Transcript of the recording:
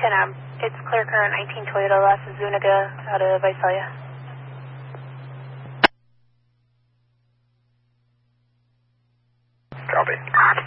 10M. It's clear current 19 Toyota Las Zuniga out of Visalia. Copy.